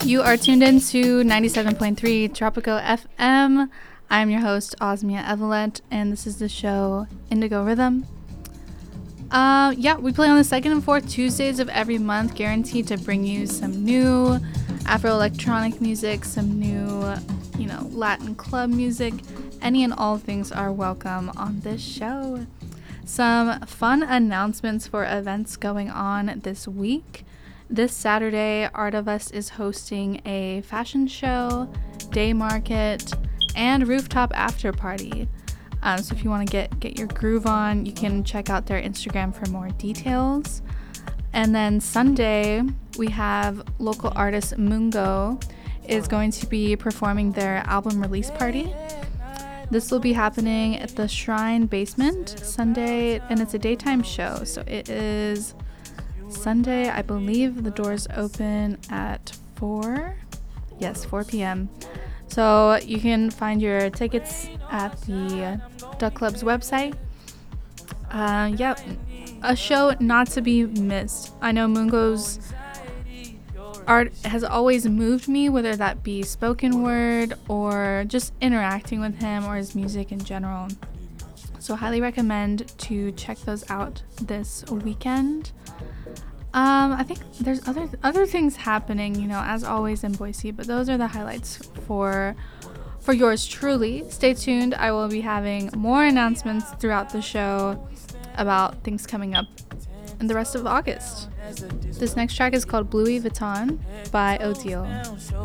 You are tuned in to 97.3 Tropico FM. I'm your host, Osmia Evelett, and this is the show Indigo Rhythm. We play on the second and fourth Tuesdays of every month, guaranteed to bring you some new Afro-electronic music, some new, Latin club music. Any and all things are welcome on this show. Some fun announcements for events going on this week. This Saturday, Artivus is hosting a fashion show, day market, and rooftop after party. So if you want to get your groove on, you can check out their Instagram for more details. And then Sunday, we have local artist Mungo is going to be performing their album release party. This will be happening at the Shrine Basement Sunday, and it's a daytime show. So it is Sunday, I believe the doors open at 4. Yes, 4 p.m. So you can find your tickets at the Duck Club's website. A show not to be missed. I know Mungo's art has always moved me, whether that be spoken word or just interacting with him or his music in general. So highly recommend to check those out this weekend. I think there's other things happening, as always in Boise, but those are the highlights for yours truly. Stay tuned. I will be having more announcements throughout the show about things coming up in the rest of August. This next track is called Louis Vuitton by Odile.